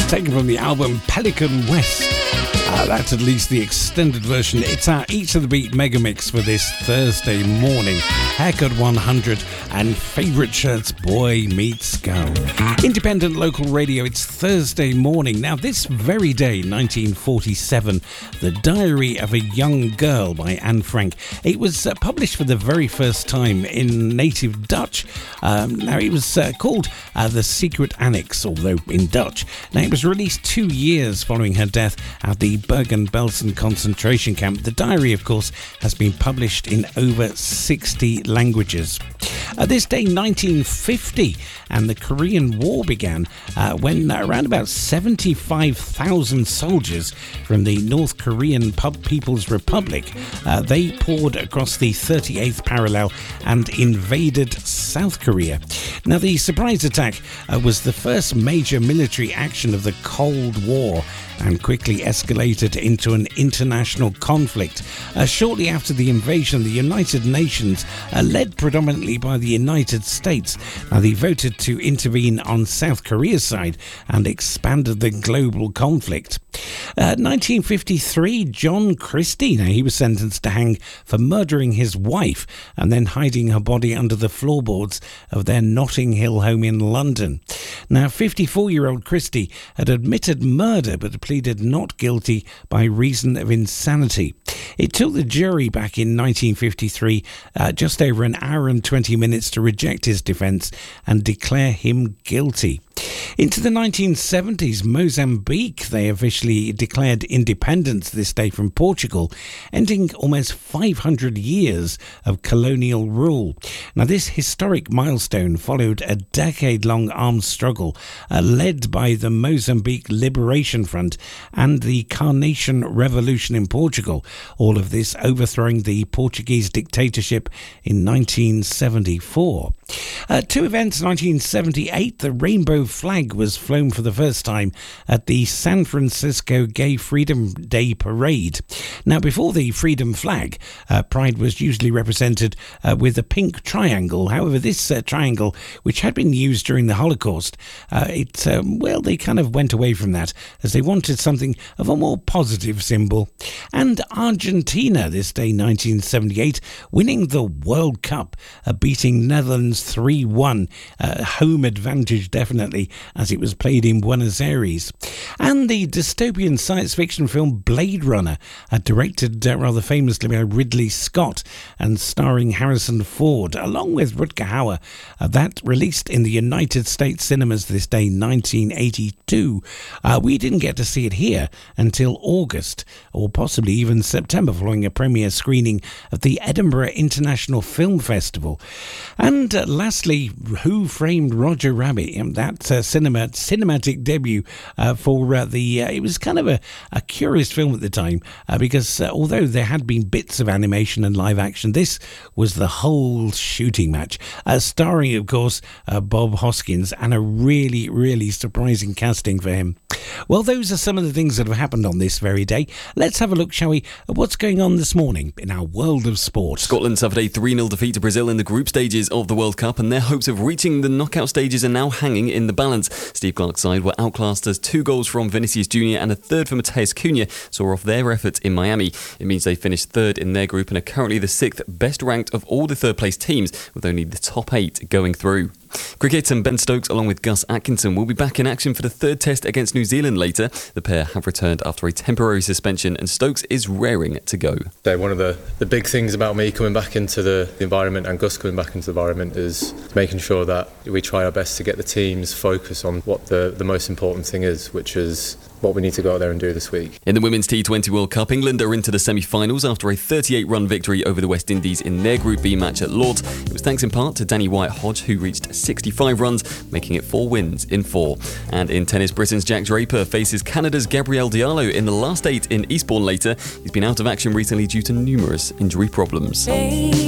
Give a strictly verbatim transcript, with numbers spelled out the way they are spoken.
Taken from the album Pelican West. Uh, that's at least the extended version. It's our Eat to the Beat mega mix for this Thursday morning. Haircut one hundred and favourite shirts, Boy Meets Girl. Independent local radio, it's Thursday morning. Now, this very day, nineteen forty-seven, The Diary of a Young Girl by Anne Frank. It was uh, published for the very first time in native Dutch. Um, now, it was uh, called uh, The Secret Annex, although in Dutch. Now, it was released two years following her death at the Bergen-Belsen concentration camp. The diary, of course, has been published in over sixty languages. Uh, this day, nineteen fifty, and the Korean War began uh, when around about seventy-five thousand soldiers from the North Korean People's Republic, uh, they poured across the thirty-eighth parallel and invaded South Korea. Now, the surprise attack uh, was the first major military action of the Cold War and quickly escalated into an international conflict. Uh, shortly after the invasion, the United Nations, uh, led predominantly by the United States, uh, they voted to intervene on South Korea's side and expanded the global conflict. Uh, nineteen fifty-three, John Christie, now he was sentenced to hang for murdering his wife and then hiding her body under the floorboards of their Notting Hill home in London. Now, fifty-four-year-old Christie had admitted murder but pleaded not guilty by reason of insanity. It took the jury back in nineteen fifty-three uh, just over an hour and twenty minutes to reject his defence and declare him guilty. Into the nineteen seventies, Mozambique, they officially declared independence this day from Portugal, ending almost five hundred years of colonial rule. Now, this historic milestone followed a decade-long armed struggle uh, led by the Mozambique Liberation Front and the Carnation Revolution in Portugal, all of this overthrowing the Portuguese dictatorship in nineteen seventy-four. Uh, two events, nineteen seventy-eight, the rainbow flag was flown for the first time at the San Francisco Gay Freedom Day Parade. Now, before the freedom flag, uh, Pride was usually represented uh, with a pink triangle. However, this uh, triangle, which had been used during the Holocaust, uh, it um, well, they kind of went away from that as they wanted something of a more positive symbol. And Argentina, this day, nineteen seventy-eight, winning the World Cup, uh, beating Netherlands three one. Uh, home advantage, definitely, as it was played in Buenos Aires. And the dystopian science fiction film Blade Runner, uh, directed uh, rather famously by Ridley Scott and starring Harrison Ford, along with Rutger Hauer, uh, that released in the United States cinemas this day, nineteen eighty-two. Uh, we didn't get to see it here until August, or possibly even September, following a premiere screening at the Edinburgh International Film Festival. And uh, lastly, Who Framed Roger Rabbit? Um, that uh, cinema cinematic debut uh, for uh, the uh, it was kind of a, a curious film at the time uh, because uh, although there had been bits of animation and live action, this was the whole shooting match, uh, starring of course uh, Bob Hoskins, and a really really surprising casting for him. Well, those are some of the things that have happened on this very day. Let's have a look, shall we, at what's going on this morning in our world of sport. Scotland suffered a three nil defeat to Brazil in the group stages of the World Cup, and their hopes of reaching the knockout stages are now hanging in the balance. Steve Clarke's side were outclassed as two goals from Vinicius Junior and a third for Mateus Cunha saw off their efforts in Miami. It means they finished third in their group and are currently the sixth best ranked of all the third place teams, with only the top eight going through. Cricket, and Ben Stokes along with Gus Atkinson will be back in action for the third test against New Zealand later. The pair have returned after a temporary suspension, and Stokes is raring to go. So one of the, the big things about me coming back into the environment and Gus coming back into the environment is making sure that we try our best to get the teams focus on what the, the most important thing is, which is what we need to go out there and do this week. In the Women's T twenty World Cup, England are into the semi-finals after a thirty-eight run victory over the West Indies in their Group B match at Lords. It was thanks in part to Danny White-Hodge, who reached sixty-five runs, making it four wins in four. And in tennis, Britain's Jack Draper faces Canada's Gabriel Diallo in the last eight in Eastbourne later. He's been out of action recently due to numerous injury problems. Hey.